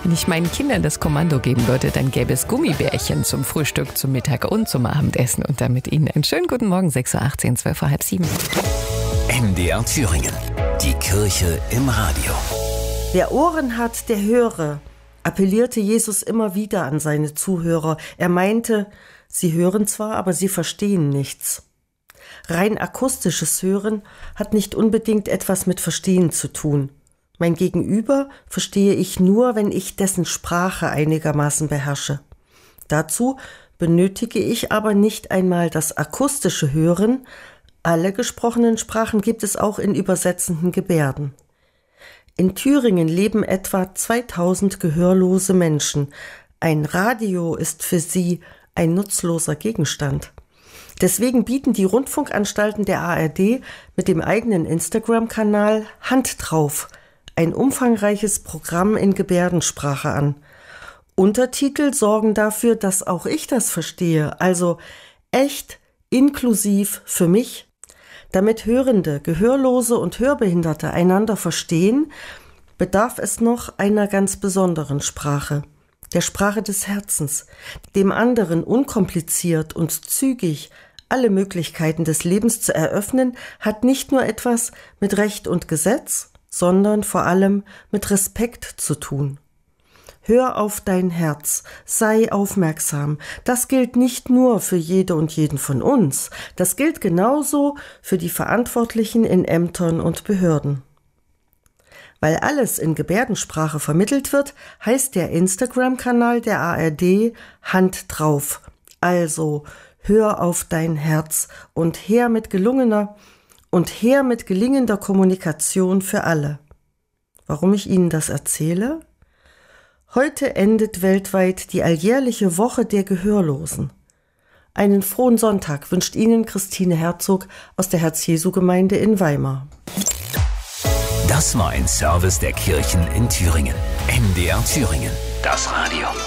Wenn ich meinen Kindern das Kommando geben würde, dann gäbe es Gummibärchen zum Frühstück, zum Mittag und zum Abendessen. Und damit Ihnen einen schönen guten Morgen, 6.18 Uhr, 12 vor halb 7. MDR Thüringen. Die Kirche im Radio. Wer Ohren hat, der höre, appellierte Jesus immer wieder an seine Zuhörer. Er meinte, sie hören zwar, aber sie verstehen nichts. Rein akustisches Hören hat nicht unbedingt etwas mit Verstehen zu tun. Mein Gegenüber verstehe ich nur, wenn ich dessen Sprache einigermaßen beherrsche. Dazu benötige ich aber nicht einmal das akustische Hören. Alle gesprochenen Sprachen gibt es auch in übersetzenden Gebärden. In Thüringen leben etwa 2000 gehörlose Menschen. Ein Radio ist für sie ein nutzloser Gegenstand. Deswegen bieten die Rundfunkanstalten der ARD mit dem eigenen Instagram-Kanal Hand drauf ein umfangreiches Programm in Gebärdensprache an. Untertitel sorgen dafür, dass auch ich das verstehe, also echt inklusiv für mich. Damit Hörende, Gehörlose und Hörbehinderte einander verstehen, bedarf es noch einer ganz besonderen Sprache, der Sprache des Herzens, dem anderen unkompliziert und zügig alle Möglichkeiten des Lebens zu eröffnen, hat nicht nur etwas mit Recht und Gesetz, sondern vor allem mit Respekt zu tun. Hör auf dein Herz, sei aufmerksam. Das gilt nicht nur für jede und jeden von uns, das gilt genauso für die Verantwortlichen in Ämtern und Behörden. Weil alles in Gebärdensprache vermittelt wird, heißt der Instagram-Kanal der ARD Hand drauf. Also hör auf dein Herz und her mit gelingender Kommunikation für alle. Warum ich Ihnen das erzähle? Heute endet weltweit die alljährliche Woche der Gehörlosen. Einen frohen Sonntag wünscht Ihnen Christine Herzog aus der Herz-Jesu-Gemeinde in Weimar. Das war ein Service der Kirchen in Thüringen. MDR Thüringen. Das Radio.